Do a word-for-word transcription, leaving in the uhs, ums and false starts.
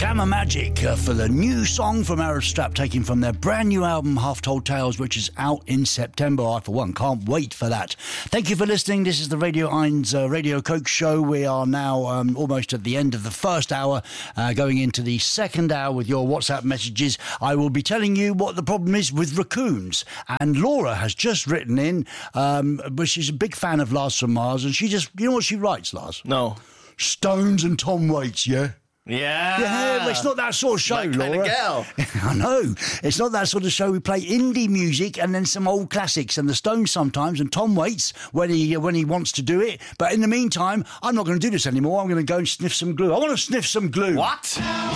Gamma Magic uh, for the new song from Arab Strap, taken from their brand new album Half Told Tales, which is out in September. I, for one, can't wait for that. Thank you for listening. This is the Radio Eins uh, Radio Coke Show. We are now um, almost at the end of the first hour, uh, going into the second hour with your WhatsApp messages. I will be telling you what the problem is with raccoons. And Laura has just written in, um, but she's a big fan of Lars from Mars, and she just, you know what she writes, Lars? No. Stones and Tom Waits, yeah? Yeah. Yeah, well, it's not that sort of show, that Laura. kind of girl. I know. It's not that sort of show. We play indie music and then some old classics, and the Stones sometimes, and Tom Waits when he when he wants to do it. But in the meantime, I'm not going to do this anymore. I'm going to go and sniff some glue. I want to sniff some glue. What?